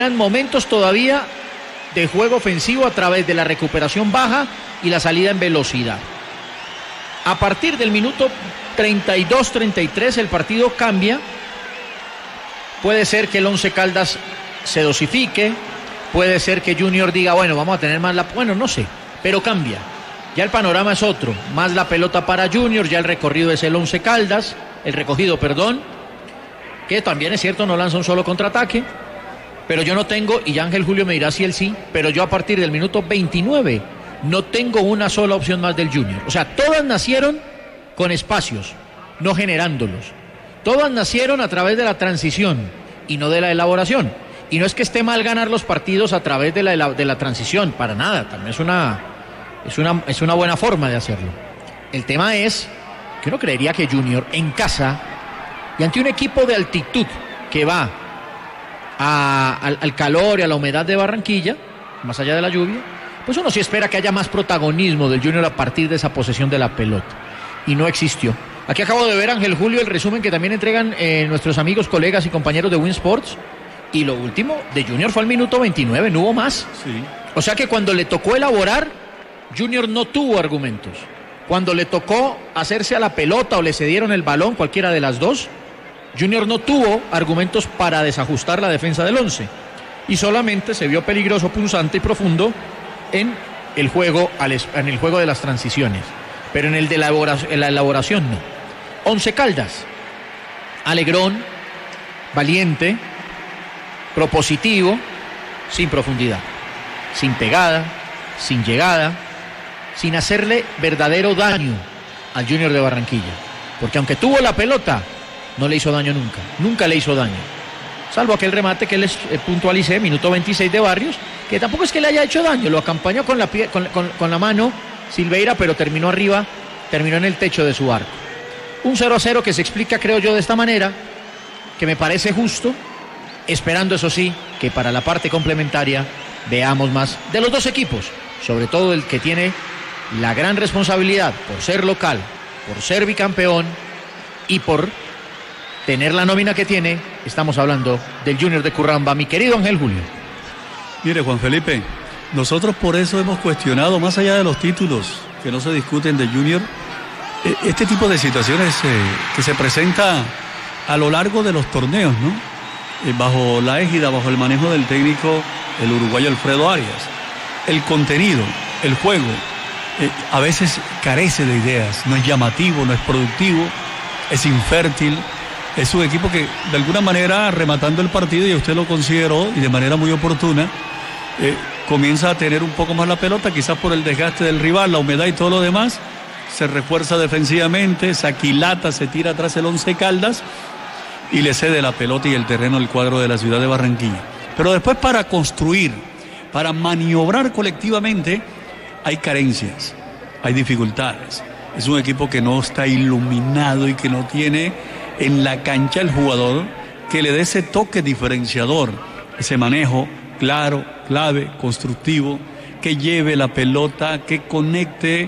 momentos todavía de juego ofensivo a través de la recuperación baja y la salida en velocidad. A partir del minuto 32-33 el partido cambia. Puede ser que el Once Caldas se dosifique, puede ser que Junior diga, bueno, vamos a tener más bueno, no sé, pero cambia. Ya el panorama es otro, más la pelota para Junior, ya el recorrido es el Once Caldas, el recogido, perdón, que también es cierto, no lanza un solo contraataque, pero yo no tengo, y ya Ángel Julio me dirá si él sí, pero yo a partir del minuto 29 no tengo una sola opción más del Junior. O sea, todas nacieron con espacios, no generándolos. Todas nacieron a través de la transición y no de la elaboración. Y no es que esté mal ganar los partidos a través de la transición, para nada, también es una buena forma de hacerlo. El tema es que uno creería que Junior en casa y ante un equipo de altitud que va al calor y a la humedad de Barranquilla, más allá de la lluvia, pues uno sí espera que haya más protagonismo del Junior a partir de esa posesión de la pelota. Y no existió. Aquí acabo de ver, Ángel Julio, el resumen que también entregan nuestros amigos, colegas y compañeros de Win Sports. Y lo último de Junior fue al minuto 29, no hubo más. Sí. O sea que cuando le tocó elaborar, Junior no tuvo argumentos. Cuando le tocó hacerse a la pelota o le cedieron el balón, cualquiera de las dos, Junior no tuvo argumentos para desajustar la defensa del Once. Y solamente se vio peligroso, punzante y profundo en el juego de las transiciones. Pero en la elaboración no. Once Caldas, alegrón, valiente, propositivo, sin profundidad, sin pegada, sin llegada, sin hacerle verdadero daño al Junior de Barranquilla. Porque aunque tuvo la pelota, no le hizo daño nunca le hizo daño. Salvo aquel remate que les puntualicé, minuto 26 de Barrios, que tampoco es que le haya hecho daño, lo acompañó con la mano Silveira, pero terminó arriba, terminó en el techo de su arco. Un 0-0 que se explica, creo yo, de esta manera, que me parece justo, esperando eso sí, que para la parte complementaria veamos más de los dos equipos, sobre todo el que tiene la gran responsabilidad por ser local, por ser bicampeón y por tener la nómina que tiene. Estamos hablando del Junior de Curramba, mi querido Ángel Julio. Mire, Juan Felipe, nosotros por eso hemos cuestionado, más allá de los títulos que no se discuten de Junior, este tipo de situaciones que se presenta a lo largo de los torneos, ¿no? Bajo la égida, bajo el manejo del técnico, el uruguayo Alfredo Arias. El contenido, el juego, a veces carece de ideas, no es llamativo, no es productivo, es infértil. Es un equipo que, de alguna manera, rematando el partido, y usted lo consideró, y de manera muy oportuna, comienza a tener un poco más la pelota, quizás por el desgaste del rival, la humedad y todo lo demás, se refuerza defensivamente, se aquilata, se tira atrás el Once Caldas y le cede la pelota y el terreno al cuadro de la ciudad de Barranquilla. Pero después, para construir, para maniobrar colectivamente, hay carencias, hay dificultades. Es un equipo que no está iluminado y que no tiene en la cancha el jugador que le dé ese toque diferenciador, ese manejo claro, clave, constructivo, que lleve la pelota, que conecte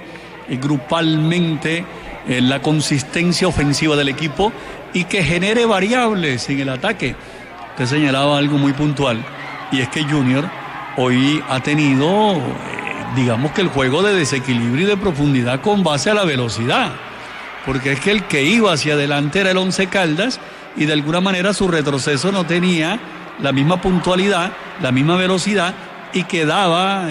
grupalmente la consistencia ofensiva del equipo y que genere variables en el ataque. Te señalaba algo muy puntual, y es que Junior hoy ha tenido, digamos que el juego de desequilibrio y de profundidad con base a la velocidad, porque es que el que iba hacia adelante era el Once Caldas y de alguna manera su retroceso no tenía la misma puntualidad, la misma velocidad, y quedaba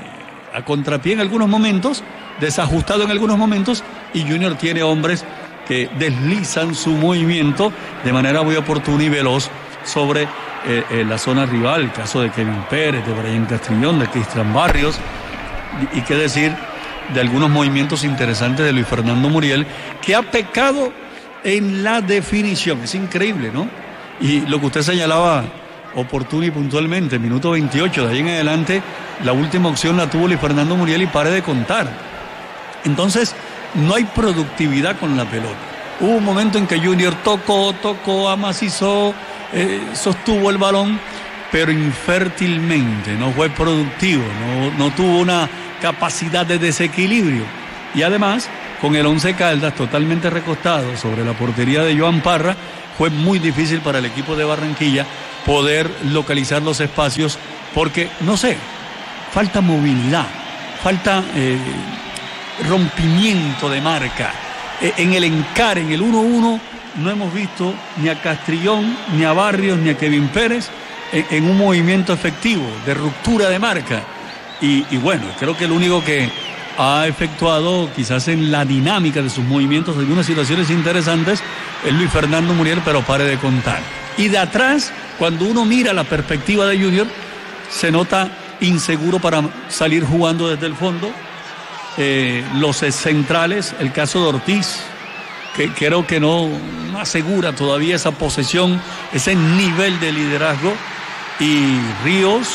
a contrapié en algunos momentos, desajustado en algunos momentos, y Junior tiene hombres que deslizan su movimiento de manera muy oportuna y veloz sobre la zona rival, el caso de Kevin Pérez, de Brian Castrillón, de Cristian Barrios, y qué decir de algunos movimientos interesantes de Luis Fernando Muriel, que ha pecado en la definición. Es increíble, ¿no? Y lo que usted señalaba oportuno y puntualmente, minuto 28, de ahí en adelante, la última opción la tuvo Luis Fernando Muriel y pare de contar. Entonces, no hay productividad con la pelota. Hubo un momento en que Junior tocó, amacizó, sostuvo el balón, pero infértilmente, no fue productivo, no tuvo una capacidad de desequilibrio. Y además, con el Once Caldas totalmente recostado sobre la portería de Joan Parra, fue muy difícil para el equipo de Barranquilla poder localizar los espacios porque, no sé, falta movilidad, falta rompimiento de marca. En el encare, en el 1-1, no hemos visto ni a Castrillón, ni a Barrios, ni a Kevin Pérez en un movimiento efectivo de ruptura de marca. Y bueno, creo que el único que ha efectuado quizás en la dinámica de sus movimientos algunas situaciones interesantes es Luis Fernando Muriel, pero pare de contar. Y de atrás, cuando uno mira la perspectiva de Junior, se nota inseguro para salir jugando desde el fondo. Los centrales, el caso de Ortiz, que creo que no asegura todavía esa posesión, ese nivel de liderazgo. Y Ríos,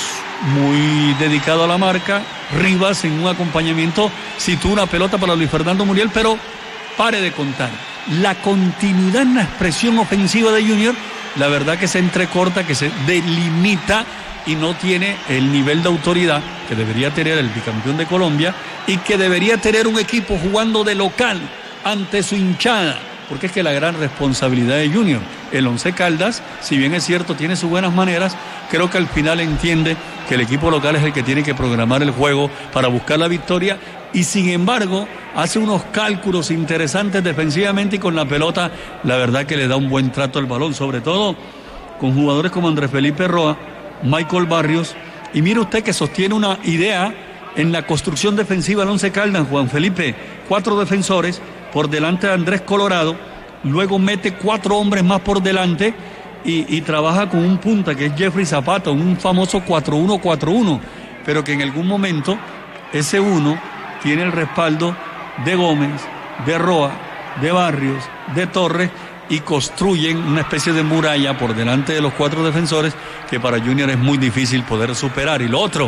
muy dedicado a la marca. Rivas en un acompañamiento sitúa una pelota para Luis Fernando Muriel, pero pare de contar. La continuidad en la expresión ofensiva de Junior, la verdad que se entrecorta, que se delimita y no tiene el nivel de autoridad que debería tener el bicampeón de Colombia y que debería tener un equipo jugando de local ante su hinchada, porque es que la gran responsabilidad de Junior, el Once Caldas, si bien es cierto tiene sus buenas maneras, creo que al final entiende que el equipo local es el que tiene que programar el juego para buscar la victoria y sin embargo hace unos cálculos interesantes defensivamente y con la pelota la verdad que le da un buen trato al balón, sobre todo con jugadores como Andrés Felipe Roa, Michael Barrios, y mire usted que sostiene una idea en la construcción defensiva del Once Caldas, Juan Felipe, 4 defensores por delante de Andrés Colorado, luego mete 4 hombres más por delante y trabaja con un punta que es Jeffrey Zapata, un famoso 4-1-4-1, pero que en algún momento ese 1 tiene el respaldo de Gómez, de Roa, de Barrios, de Torres, y construyen una especie de muralla por delante de los 4 defensores que para Junior es muy difícil poder superar. Y lo otro,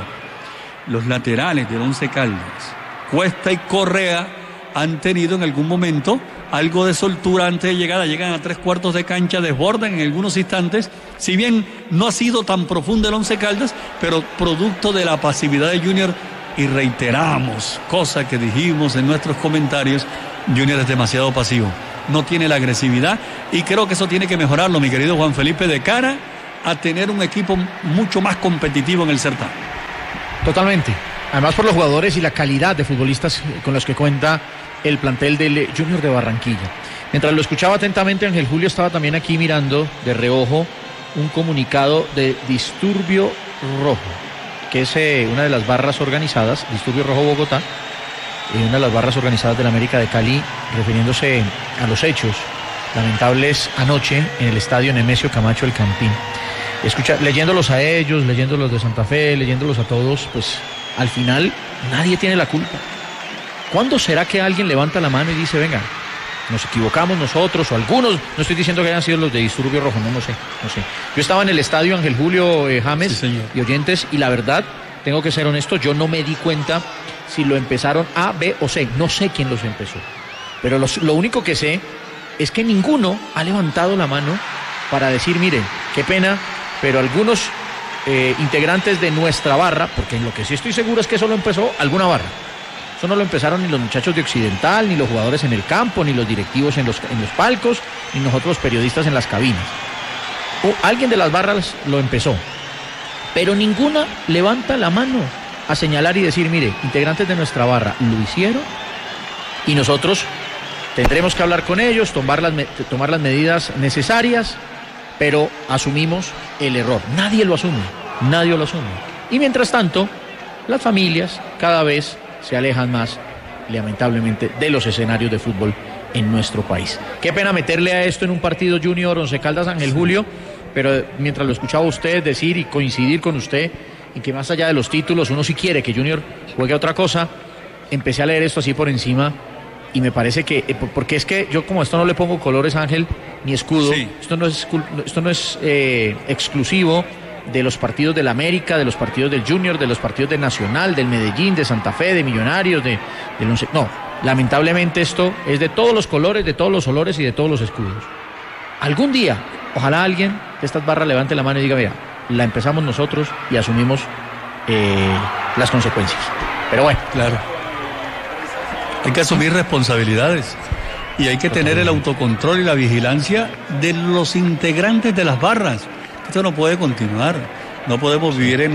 los laterales del Once Caldas, Cuesta y Correa, han tenido en algún momento algo de soltura antes de llegada, llegan a 3/4 de cancha, desbordan en algunos instantes, si bien no ha sido tan profundo el Once Caldas, pero producto de la pasividad de Junior, y reiteramos, cosa que dijimos en nuestros comentarios, Junior es demasiado pasivo, no tiene la agresividad, y creo que eso tiene que mejorarlo, mi querido Juan Felipe, de cara a tener un equipo mucho más competitivo en el certamen. Totalmente, además por los jugadores y la calidad de futbolistas con los que cuenta el plantel del Junior de Barranquilla. Mientras lo escuchaba atentamente, Ángel Julio estaba también aquí mirando de reojo un comunicado de Disturbio Rojo, que es una de las barras organizadas, Disturbio Rojo Bogotá, una de las barras organizadas de la América de Cali, refiriéndose a los hechos lamentables anoche en el estadio Nemesio Camacho El Campín. Leyéndolos a ellos, leyéndolos de Santa Fe, leyéndolos a todos, pues al final nadie tiene la culpa. ¿Cuándo será que alguien levanta la mano y dice, venga, nos equivocamos nosotros o algunos? No estoy diciendo que hayan sido los de Disturbio Rojo, no sé. Yo estaba en el estadio, Ángel Julio, James, sí, y oyentes, y la verdad, tengo que ser honesto, yo no me di cuenta si lo empezaron A, B o C. No sé quién los empezó. Pero lo único que sé es que ninguno ha levantado la mano para decir, mire, qué pena, pero algunos integrantes de nuestra barra, porque en lo que sí estoy seguro es que eso lo empezó alguna barra. Eso no lo empezaron ni los muchachos de Occidental, ni los jugadores en el campo, ni los directivos en los palcos, ni nosotros los periodistas en las cabinas. Alguien de las barras lo empezó, pero ninguna levanta la mano a señalar y decir, mire, integrantes de nuestra barra lo hicieron y nosotros tendremos que hablar con ellos, tomar las medidas necesarias, pero asumimos el error. Nadie lo asume. Y mientras tanto, las familias cada vez se alejan más, lamentablemente, de los escenarios de fútbol en nuestro país. Qué pena meterle a esto en un partido Junior Once Caldas, Ángel Julio, pero mientras lo escuchaba usted decir y coincidir con usted en que más allá de los títulos, uno sí quiere que Junior juegue a otra cosa, empecé a leer esto así por encima y me parece que, porque es que yo como esto no le pongo colores, Ángel, ni escudo, sí. Esto no es exclusivo de los partidos del América, de los partidos del Junior, de los partidos del Nacional, del Medellín, de Santa Fe, de Millonarios, del Once. No, lamentablemente esto es de todos los colores, de todos los olores y de todos los escudos. Algún día, ojalá alguien de estas barras levante la mano y diga, mira, la empezamos nosotros y asumimos las consecuencias. Pero bueno. Claro. Hay que asumir responsabilidades. Y hay que tener el autocontrol y la vigilancia de los integrantes de las barras. Esto no puede continuar. No podemos vivir en